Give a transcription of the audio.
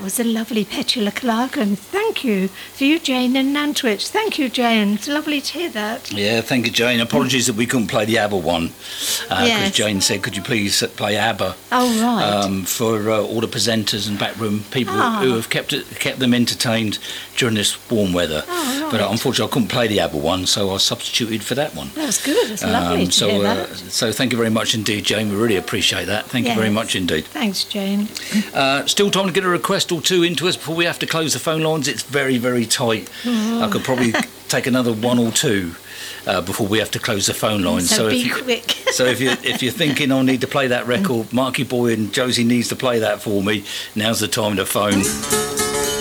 was a lovely Petula Clark, and thank you for you, Jane and Nantwich. Thank you, Jane. It's lovely to hear that. Yeah, thank you, Jane. Apologies that we couldn't play the ABBA one. Because Jane said, could you please play ABBA? Oh, right. For all the presenters and backroom people who have kept them entertained during this warm weather. Oh, right. But unfortunately, I couldn't play the ABBA one, so I substituted for that one. That was good. It's lovely to hear that. So thank you very much indeed, Jane. We really appreciate that. Thank you very much indeed. Thanks, Jane. Still time to get a request or two into us before we have to close the phone lines. It's very, very tight. I could probably take another one or two before we have to close the phone lines. So be quick. So if you're thinking I need to play that record, Marky Boy and Josie needs to play that for me, now's the time to phone.